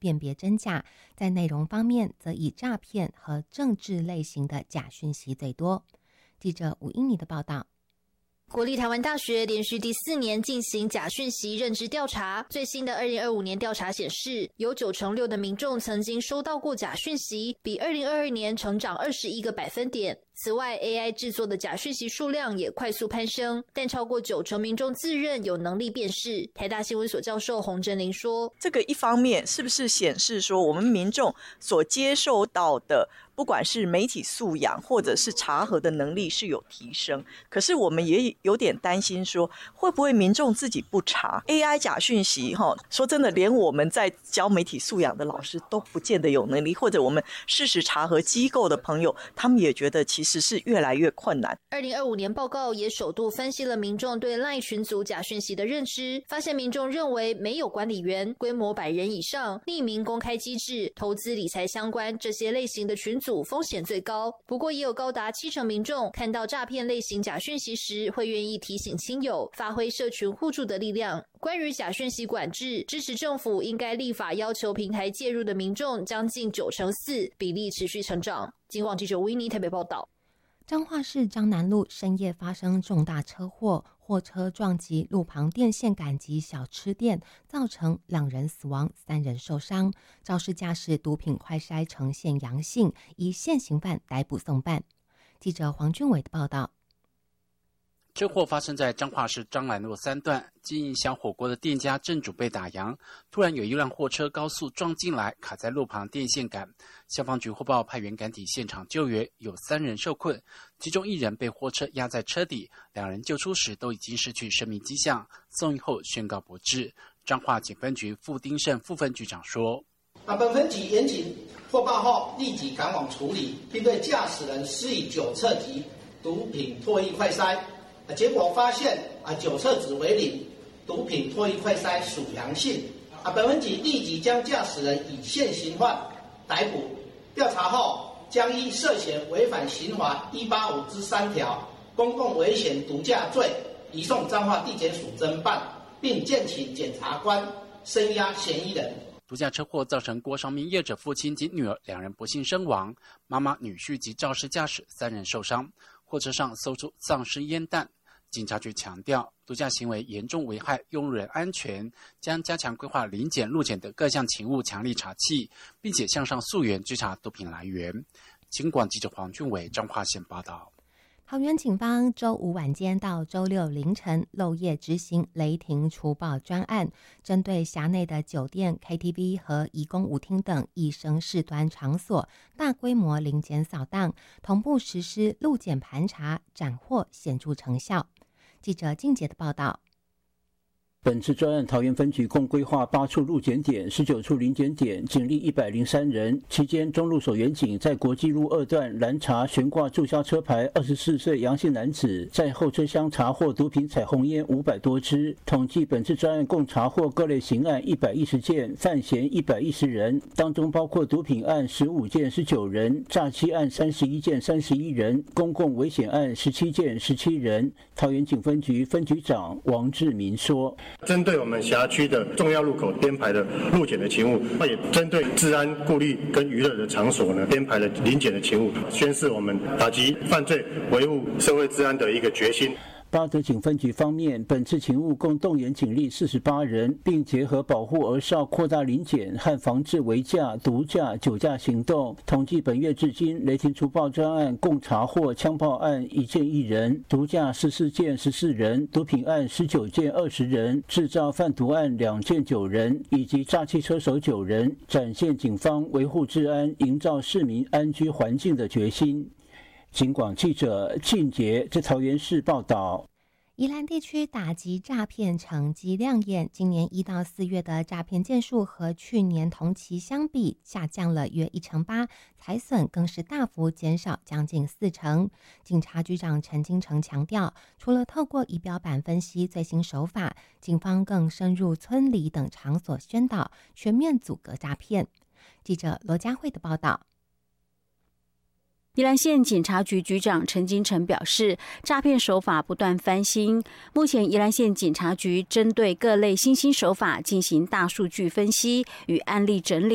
辨别真假，在内容方面则以诈骗和政治类型的假讯息最多。记者吴英妮的报道。 国立台湾大学连续第4年进行假讯息认知调查，最新的2025年调查显示，有96%的民众曾经收到过假讯息，比2022年成长21个百分点。此外 ，AI 制作的假讯息数量也快速攀升，但超过90%民众自认有能力辨识。台大新闻所教授洪真玲说：“ 这个一方面是不是显示说我们民众所接受到的，不管是媒体素养或者是查核的能力是有提升？可是我们也有点担心说，会不会民众自己不查 AI 假讯息？说真的，连我们在教媒体素养的老师都不见得有能力，或者我们事实查核机构的朋友，他们也觉得其实是越来越困难。 2025年报告也首度分析了民众对 LINE 群组假讯息的认知，发现民众认为没有管理员、规模100人以上、匿名公开机制、投资理财相关这些类型的群组风险最高。不过也有高达70%民众看到诈骗类型假讯息时，会愿意提醒亲友，发挥社群互助的力量。关于假讯息管制，支持政府应该立法要求平台介入的民众将近94%，比例持续成长。警广记者吴依妮台北报道。 彰化市彰南路深夜发生重大车祸，货车撞击路旁电线杆及小吃店，造成2人死亡，3人受伤。肇事驾驶毒品快筛呈现阳性，以现行犯逮捕送办。记者黄俊伟的报道。 车祸发生在彰化市彰南路3段，经营小火锅的店家正准备打烊，突然有一辆货车高速撞进来，卡在路旁电线杆。消防局获报派员赶抵现场救援，有3人受困，其中1人被货车压在车底，2人救出时都已经失去生命迹象，送医后宣告不治。彰化警分局傅丁胜副分局长说：“ 本分局严谨获报后立即赶往处理，并对驾驶人施以酒测及毒品唾液快筛。”结果发现酒测值为0，毒品唾液快筛属阳性。本分局立即将驾驶人以现行犯逮捕。调查后，将依涉嫌违反刑法185之3条公共危险毒驾罪，移送彰化地检署侦办，并建请检察官声押嫌疑人。 毒驾车祸造成锅烧面业者父亲及女儿2人不幸身亡，妈妈、女婿及肇事驾驶3人受伤。货车上搜出丧尸烟弹。警察局强调，毒驾行为严重危害用路人安全，将加强规划临检、路检等各项勤务强力查缉，并且向上溯源追查毒品来源。警广记者黄俊伟彰化县报道。 桃园警方周5晚间到周6凌晨漏夜执行雷霆除暴专案，针对辖内的酒店、KTV 和移工舞厅等易生事端场所大规模临检扫荡，同步实施路检盘查，斩获显著成效。记者静杰的报道。 本次专案桃园分局共规划8处路检点、19处临检点，警力103人。期间，中路所员警在国际路2段拦查悬挂注销车牌24岁阳性男子，在后车厢查获毒品彩虹烟500多支。统计本次专案共查获各类刑案110件，犯嫌110人，当中包括毒品案15件19人，诈欺案31件31人，公共危险案17件17人。桃园警分局分局长王志民说：“ 针对我们辖区的重要路口编排的路检的勤务，也针对治安顾虑跟娱乐的场所呢编排了临检的勤务，宣示我们打击犯罪、维护社会治安的一个决心。” 八德警分局方面，本次勤务共动员警力48人，并结合保护儿少扩大临检和防治违驾、毒驾、酒驾行动。统计本月至今，雷霆除暴专案共查获枪炮案1件1人，毒驾14件14人，毒品案19件20人，制造贩毒案2件9人，以及诈欺车手9人，展现警方维护治安、营造市民安居环境的决心。警广记者靳杰在桃园市报道。 宜兰地区打击诈骗成绩亮眼，今年1到4月的诈骗件数和去年同期相比下降了约1.8%，财损更是大幅减少将近40%。警察局长陈金城强调，除了透过仪表板分析最新手法，警方更深入村里等场所宣导，全面阻隔诈骗。记者罗佳慧的报道。 宜兰县警察局局长陈金城表示，诈骗手法不断翻新，目前宜兰县警察局针对各类新兴手法进行大数据分析与案例整理。